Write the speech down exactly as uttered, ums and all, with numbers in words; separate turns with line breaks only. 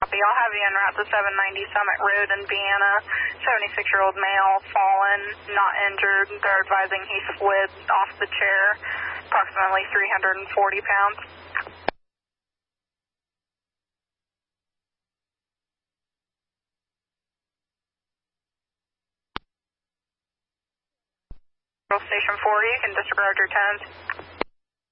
I'll have you en route to seven ninety Summit Road in Vienna. seventy-six-year-old male, fallen, not injured. They're advising he slid off the chair, approximately three hundred forty pounds. Station four, you can disregard your tones.